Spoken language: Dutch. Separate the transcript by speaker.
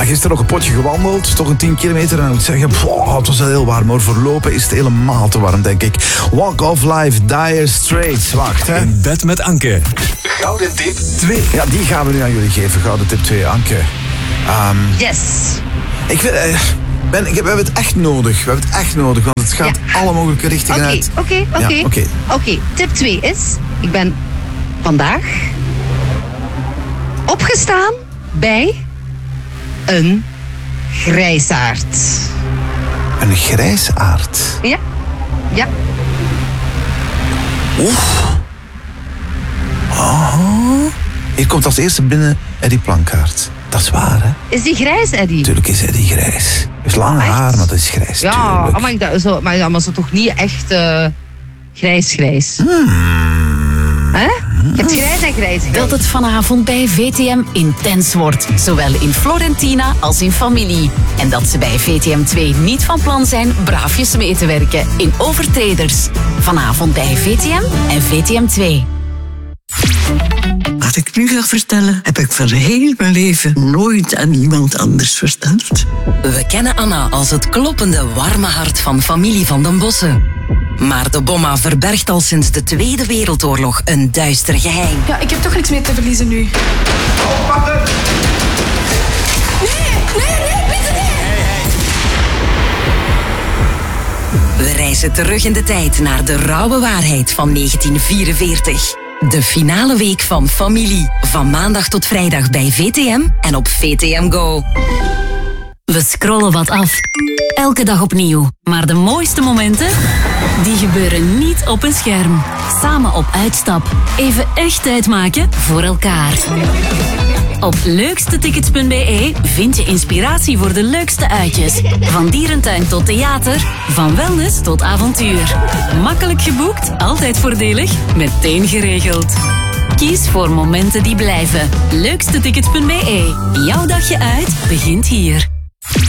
Speaker 1: gisteren nog een potje gewandeld. Toch een 10 kilometer. En ik moet zeggen, het was wel heel warm. Maar voorlopig is het helemaal te warm, denk ik. Walk of Life, Dire Straits. Wacht, hè.
Speaker 2: In bed met Anke.
Speaker 3: Gouden tip 2.
Speaker 1: Ja, die gaan we nu aan jullie geven. Gouden tip 2, Anke.
Speaker 4: Yes.
Speaker 1: We hebben het echt nodig. We hebben het echt nodig, want het gaat alle mogelijke richtingen uit.
Speaker 4: Oké, tip 2 is... Ik ben vandaag opgestaan bij een grijsaard.
Speaker 1: Een grijsaard?
Speaker 4: Ja.
Speaker 1: Oef. Oh. Hier komt als eerste binnen Eddie Plankaart. Dat is waar, hè?
Speaker 4: Is die grijs, Eddie?
Speaker 1: Natuurlijk is Eddie grijs. Hij heeft lang haar, maar dat is grijs.
Speaker 4: Ja, maar zo toch niet echt grijs. Hè? Je hebt grijs en grijs.
Speaker 5: Dat het vanavond bij VTM intens wordt. Zowel in Florentina als in familie. En dat ze bij VTM 2 niet van plan zijn braafjes mee te werken in Overtreders. Vanavond bij VTM en VTM 2.
Speaker 6: Wat ik nu ga vertellen, heb ik van heel mijn leven nooit aan iemand anders verteld.
Speaker 7: We kennen Anna als het kloppende, warme hart van familie Van den Bossen. Maar de Bomma verbergt al sinds de Tweede Wereldoorlog een duister geheim.
Speaker 8: Ja, ik heb toch niks meer te verliezen nu.
Speaker 3: Oppakken!
Speaker 8: Nee, bitte nee!
Speaker 7: We reizen terug in de tijd naar de rauwe waarheid van 1944. De finale week van Familie. Van maandag tot vrijdag bij VTM en op VTM Go.
Speaker 5: We scrollen wat af. Elke dag opnieuw. Maar de mooiste momenten, die gebeuren niet op een scherm. Samen op uitstap. Even echt tijd maken voor elkaar. Op leukstetickets.be vind je inspiratie voor de leukste uitjes. Van dierentuin tot theater, van wellness tot avontuur. Makkelijk geboekt, altijd voordelig, meteen geregeld. Kies voor momenten die blijven. Leukstetickets.be. Jouw dagje uit begint hier.